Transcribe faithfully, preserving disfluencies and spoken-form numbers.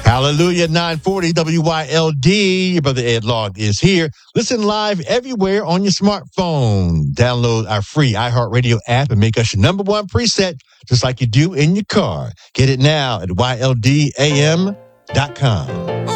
Hallelujah, nine forty W Y L D. Your brother Ed Log is here. Listen live everywhere on your smartphone. Download our free iHeartRadio app and make us your number one preset, just like you do in your car. Get it now at Y L D A M dot com.